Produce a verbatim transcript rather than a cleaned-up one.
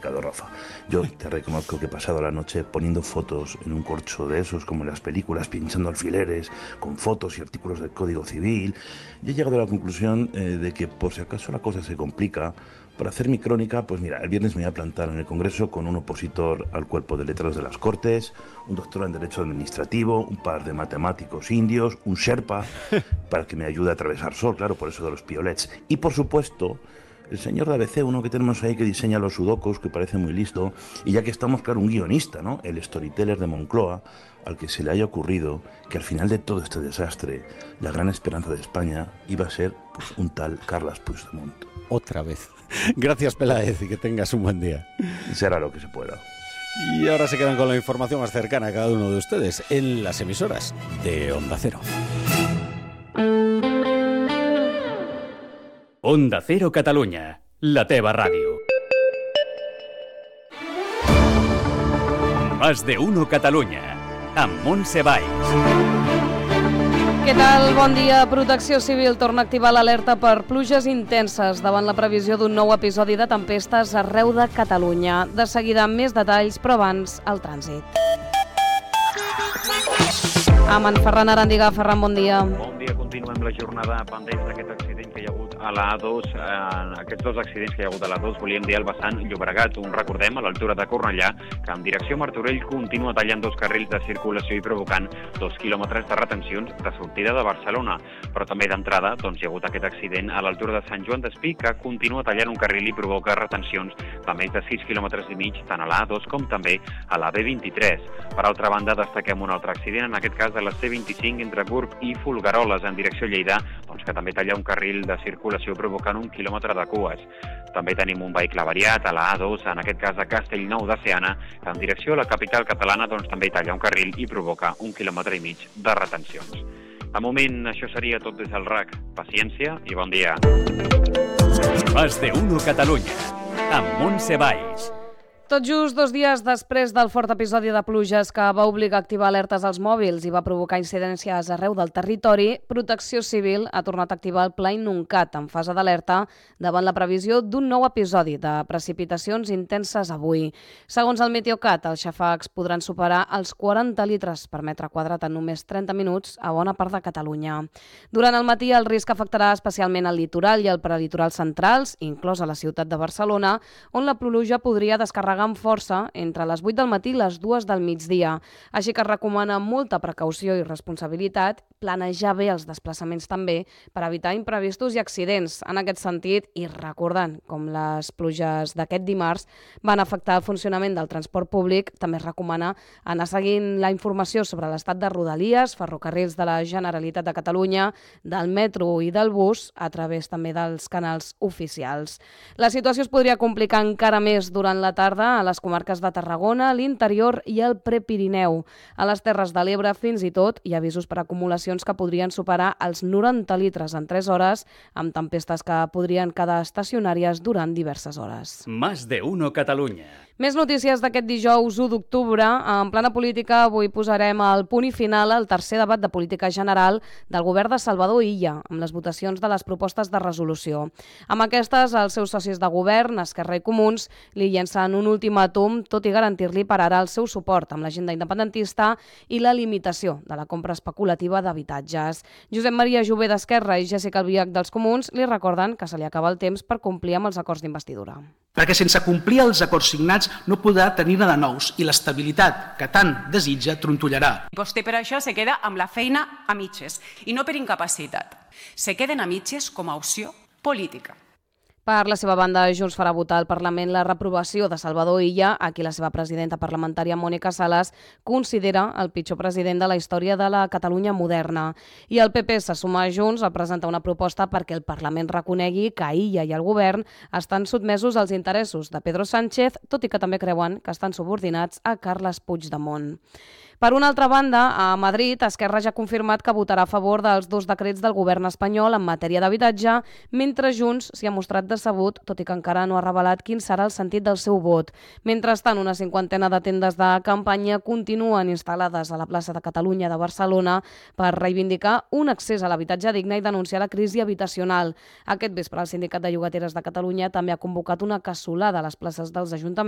complicado, Rafa. Yo te reconozco que he pasado la noche poniendo fotos en un corcho de esos, como en las películas, pinchando alfileres, con fotos y artículos del Código Civil, y he llegado a la conclusión eh, de que por si acaso la cosa se complica, para hacer mi crónica, pues mira, el viernes me voy a plantar en el Congreso con un opositor al cuerpo de letrados de las Cortes, un doctor en Derecho Administrativo, un par de matemáticos indios, un Sherpa, para que me ayude a atravesar sol, claro, por eso de los piolets. Y por supuesto, el señor de A B C, uno que tenemos ahí que diseña los sudokus, que parece muy listo, y ya que estamos, claro, un guionista, ¿no? El storyteller de Moncloa, al que se le haya ocurrido que al final de todo este desastre, la gran esperanza de España iba a ser pues, un tal Carles Puigdemont. Otra vez. Gracias, Peláez, y que tengas un buen día. Será lo que se pueda. Y ahora se quedan con la información más cercana a cada uno de ustedes en las emisoras de Onda Cero. Onda Cero Catalunya, la teva ràdio. Más de uno Catalunya, amb Montse Valls. Què tal? Bon dia. Protecció Civil torna a activar l'alerta per pluges intenses davant la previsió d'un nou episodi de tempestes arreu de Catalunya. De seguida, més detalls, però abans, el trànsit. Amb en Ferran Arandiga. Ferran, bon dia. Bon dia. Continuem la jornada pendents d'aquest accident que hi ha hagut a la A dos. Eh, aquests dos accidents que hi ha hagut a la A dos, volíem dir al vessant Llobregat. Un recordem, a l'altura de Cornellà, que en direcció a Martorell continua tallant dos carrils de circulació i provocant dos quilòmetres de retencions de sortida de Barcelona. Però també d'entrada doncs, hi ha hagut aquest accident a l'altura de Sant Joan d'Espí, que continua tallant un carril i provoca retencions de més de sis quilòmetres i mig, tant a la A dos com també a la B vint-i-tres. Per altra banda, destaquem un altre accident, en aquest cas a la C vint-i-cinc entre Gurb i Folgueroles, en direcció a Lleida, doncs, que també talla un carril de circulació provocant un quilòmetre de cues. També tenim un vehicle avariat a la A dos, en aquest cas a Castellnou de Seana, que en direcció a la capital catalana doncs, també talla un carril i provoca un quilòmetre i mig de retencions. De moment, això seria tot des del R A C. Paciència i bon dia. Más de uno Catalunya, amb Montse Valls. Tot just dos dies després del fort episodi de pluges que va obligar a activar alertes als mòbils i va provocar incidències arreu del territori, Protecció Civil ha tornat a activar el Pla Inuncat en fase d'alerta davant la previsió d'un nou episodi de precipitacions intenses avui. Segons el Meteocat, els xafaks podran superar els quaranta litres per metre quadrat en només trenta minuts a bona part de Catalunya. Durant el matí, el risc afectarà especialment el litoral i el prelitoral centrals, inclòs a la ciutat de Barcelona, on la pluja podria descarregar amb força entre les vuit del matí i les dues del migdia. Així que es recomana molta precaució i responsabilitat, planejar bé els desplaçaments també per evitar imprevistos i accidents. En aquest sentit, i recordant com les pluges d'aquest dimarts van afectar el funcionament del transport públic, també es recomana anar seguint la informació sobre l'estat de Rodalies, ferrocarrils de la Generalitat de Catalunya, del metro i del bus, a través també dels canals oficials. La situació es podria complicar encara més durant la tarda a les comarques de Tarragona, l'interior i el Prepirineu. A les Terres de l'Ebre, fins i tot, hi ha avisos per acumulacions que podrien superar els noranta litres en tres hores, amb tempestes que podrien quedar estacionàries durant diverses hores. Más de uno Catalunya. Més notícies d'aquest dijous u d'octubre. En plana política, avui posarem el punt i final al tercer debat de política general del govern de Salvador Illa, amb les votacions de les propostes de resolució. Amb aquestes, els seus socis de govern, Esquerra i Comuns, li llencen un ultimàtum, tot i garantir-li per ara el seu suport amb l'agenda independentista i la limitació de la compra especulativa d'habitatges. Josep Maria Jové d'Esquerra i Jessica Albiach dels Comuns li recorden que se li acaba el temps per complir amb els acords d'investidura. Perquè sense complir els acords signats no podrà tenir-ne de nous i l'estabilitat que tant desitja trontollarà. Vostè per això se queda amb la feina a mitges i no per incapacitat. Se queden a mitges com a opció política. Per la seva banda, Junts farà votar al Parlament la reprovació de Salvador Illa, a qui la seva presidenta parlamentària, Mònica Sales, considera el pitjor president de la història de la Catalunya moderna. I el P P se suma a Junts a presentar una proposta perquè el Parlament reconegui que Illa i el govern estan sotmesos als interessos de Pedro Sánchez, tot i que també creuen que estan subordinats a Carles Puigdemont. Per una altra banda, a Madrid, Esquerra ja ha confirmat que votarà a favor dels dos decrets del govern espanyol en matèria d'habitatge, mentre Junts s'hi ha mostrat decebut, tot i que encara no ha revelat quin serà el sentit del seu vot. Mentrestant, una cinquantena de tendes de campanya continuen instal·lades a la plaça de Catalunya de Barcelona per reivindicar un accés a l'habitatge digne i denunciar la crisi habitacional. Aquest vespre, el Sindicat de Llogateres de Catalunya també ha convocat una cassolada a les places dels ajuntaments